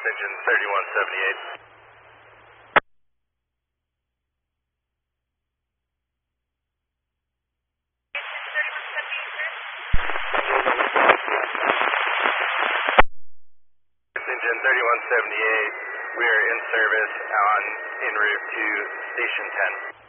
engine 3178. Engine 3178, we are in service en route to Station 10.